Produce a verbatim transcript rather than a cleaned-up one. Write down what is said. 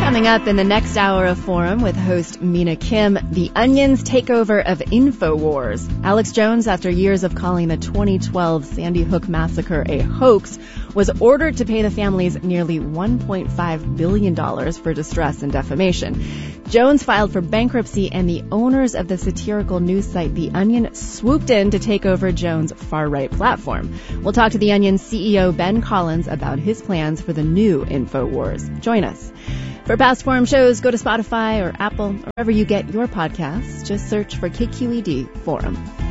Coming up in the next hour of Forum with host Mina Kim, The Onion's takeover of InfoWars. Alex Jones, after years of calling the twenty twelve Sandy Hook massacre a hoax, was ordered to pay the families nearly one point five billion dollars for distress and defamation. Jones filed for bankruptcy, and the owners of the satirical news site The Onion swooped in to take over Jones' far-right platform. We'll talk to The Onion's C E O Ben Collins about his plans for the new InfoWars. Join us. For past Forum shows, go to Spotify or Apple or wherever you get your podcasts. Just search for K Q E D Forum.